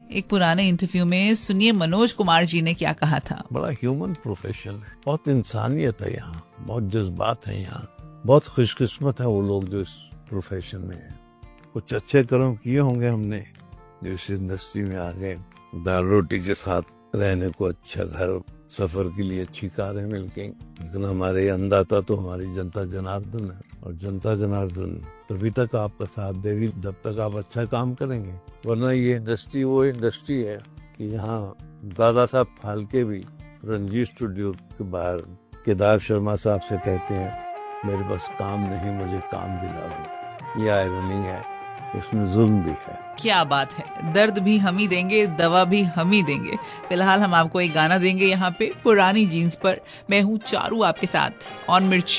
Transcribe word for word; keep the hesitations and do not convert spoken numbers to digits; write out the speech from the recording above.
एक पुराने इंटरव्यू में सुनिए मनोज कुमार जी ने क्या कहा था। बड़ा ह्यूमन प्रोफेशन है, बहुत इंसानियत है यहाँ, बहुत जज्बात है यहाँ, बहुत खुशकिस्मत है वो लोग जो इस प्रोफेशन में है। कुछ अच्छे कर्म किए होंगे हमने जो इस इंडस्ट्री में आ गए। दाल रोटी के साथ रहने को, अच्छा घर, सफर के लिए अच्छी कारें मिल गई। लेकिन हमारे अन्नदाता तो हमारी जनता जनार्दन है, और जनता जनार्दन तभी तक आपका साथ देगी जब तक आप अच्छा काम करेंगे। वरना ये इंडस्ट्री वो इंडस्ट्री है कि यहाँ दादा साहब फाल्के भी रंजीत स्टूडियो के बाहर केदार शर्मा साहब से कहते हैं मेरे पास काम नहीं, मुझे काम दिला दो। ये आयरनी है, इसमें जुल्म भी है। क्या बात है, दर्द भी हम ही देंगे, दवा भी हम ही देंगे। फिलहाल हम आपको एक गाना देंगे यहाँ पे पुरानी जीन्स पर। मैं हूँ चारू आपके साथ ऑन मिर्ची।